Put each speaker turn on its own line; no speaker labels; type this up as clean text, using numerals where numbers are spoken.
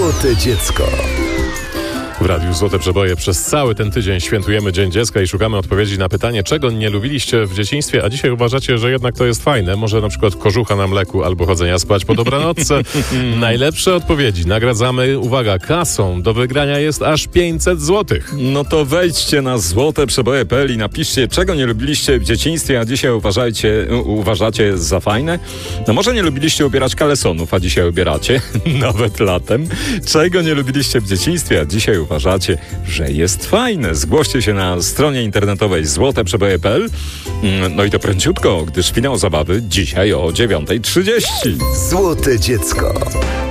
Złote dziecko.
W Radiu Złote Przeboje przez cały ten tydzień świętujemy Dzień Dziecka i szukamy odpowiedzi na pytanie, czego nie lubiliście w dzieciństwie, a dzisiaj uważacie, że jednak to jest fajne. Może na przykład kożucha na mleku albo chodzenia spać po dobranocce. Najlepsze odpowiedzi nagradzamy, uwaga, kasą. Do wygrania jest aż 500 złotych.
No to wejdźcie na złoteprzeboje.pl i napiszcie, czego nie lubiliście w dzieciństwie, a dzisiaj uważacie za fajne. No może nie lubiliście ubierać kalesonów, a dzisiaj ubieracie, nawet latem. Czego nie lubiliście w dzieciństwie, a dzisiaj uważacie, że jest fajne. Zgłoście się na stronie internetowej złoteprzeboje.pl. No i to pręciutko, gdyż finał zabawy dzisiaj o 9:30.
Złote dziecko.